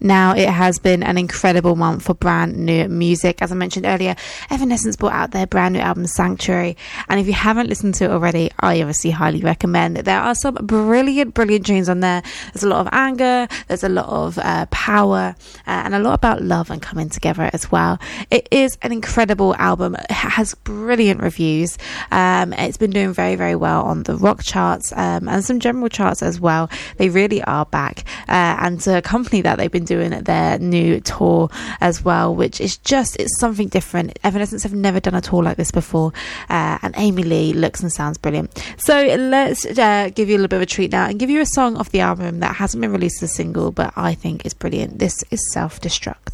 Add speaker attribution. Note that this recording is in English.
Speaker 1: Now, it has been an incredible month for brand new music. As I mentioned earlier, Evanescence brought out their brand new album Sanctuary, and if you haven't listened to it already, I obviously highly recommend it. There are some brilliant tunes on there. There's a lot of anger, there's a lot of power, and a lot about love and coming together as well. It is an incredible album. It has brilliant reviews. It's been doing very, very well on the rock charts and some general charts as well. They really are back, and to accompany that, they've been doing their new tour as well, which is it's something different. Evanescence have never done a tour like this before, and Amy Lee looks and sounds brilliant. So let's give you a little bit of a treat now and give you a song off the album that hasn't been released as a single, but I think is brilliant. This is Self Destruct.